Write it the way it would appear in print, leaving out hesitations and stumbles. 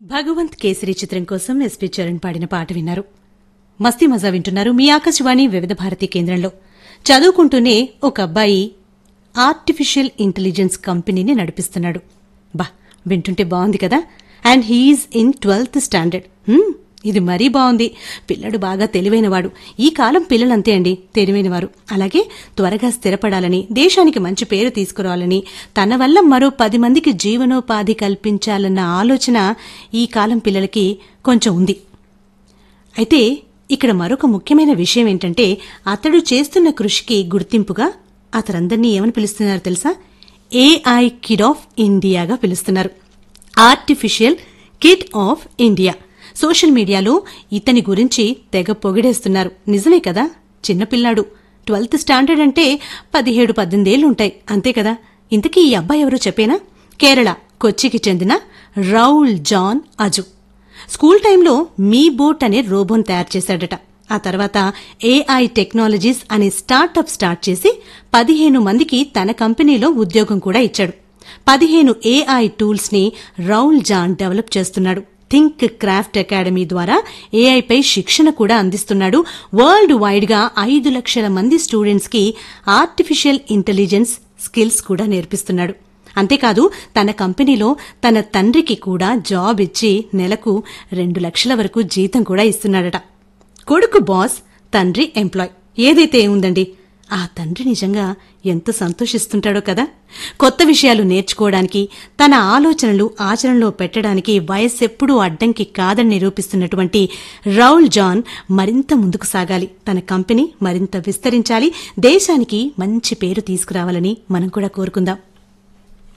భగవంత్ కేసరి చిత్రం కోసం ఎస్పీ చరణ్ పాడిన పాట విన్నారు. మస్తీ మజా వింటున్నారు మీ ఆకాశవాణి వివిధ భారతి కేంద్రంలో. చదువుకుంటూనే ఒక అబ్బాయి ఆర్టిఫిషియల్ ఇంటెలిజెన్స్ కంపెనీని నడిపిస్తున్నాడు. వింటుంటే బాగుంది కదా. And he's in 12th standard. ఇది మరీ బాగుంది. పిల్లడు బాగా తెలివైనవాడు. ఈ కాలం పిల్లలంతే అండి, తెలివైనవారు. అలాగే త్వరగా స్థిరపడాలని, దేశానికి మంచి పేరు తీసుకురావాలని, తన వల్ల మరో 10 మందికి జీవనోపాధి కల్పించాలన్న ఆలోచన ఈ కాలం పిల్లలకి కొంచెం ఉంది. అయితే ఇక్కడ మరొక ముఖ్యమైన విషయం ఏంటంటే, అతడు చేస్తున్న కృషికి గుర్తింపుగా అతనందరినీ ఏమని పిలుస్తున్నారు తెలుసా? AI కిడ్ ఆఫ్ ఇండియాగా పిలుస్తున్నారు. Artificial kid of India. Social మీడియాలో ఇతని గురించి తెగ పొగిడేస్తున్నారు. నిజమే కదా, చిన్నపిల్లాడు. 12th స్టాండర్డ్ అంటే 17-18 ఏళ్లుంటాయి, అంతే కదా. ఇంతకీ ఈ అబ్బాయి ఎవరో చెప్పేనా? కేరళ కొచ్చికి చెందిన రౌల్ జాన్ అజు. స్కూల్ టైంలో మీ బోట్ అనే రోబోను తయారు చేశాడట. ఆ తర్వాత AI టెక్నాలజీస్ అనే స్టార్టప్ స్టార్ట్ చేసి 15 మందికి తన కంపెనీలో ఉద్యోగం కూడా ఇచ్చాడు. 15 AI టూల్స్ ని రౌల్ జాన్ డెవలప్ చేస్తున్నాడు. థింక్ క్రాఫ్ట్ అకాడమీ ద్వారా AI పై శిక్షణ కూడా అందిస్తున్నాడు. వరల్డ్ వైడ్ గా 5 లక్షల మంది స్టూడెంట్స్ కి ఆర్టిఫిషియల్ ఇంటెలిజెన్స్ స్కిల్స్ కూడా నేర్పిస్తున్నాడు. అంతేకాదు, తన కంపెనీలో తన తండ్రికి కూడా జాబ్ ఇచ్చి నెలకు 2 లక్షల వరకు జీతం కూడా ఇస్తున్నాడట. కొడుకు బాస్, తండ్రి ఎంప్లాయ్. ఏదైతే ఏముందండి, ఆ తండ్రి నిజంగా ఎంత సంతోషిస్తుంటాడో కదా. కొత్త విషయాలు నేర్చుకోవడానికి, తన ఆలోచనలు ఆచరణలో పెట్టడానికి వయస్సెప్పుడూ అడ్డంకి కాదని నిరూపిస్తున్నటువంటి రౌల్ జాన్ మరింత ముందుకు సాగాలి. తన కంపెనీ మరింత విస్తరించాలి. దేశానికి మంచి పేరు తీసుకురావాలని మనం కూడా కోరుకుందాం.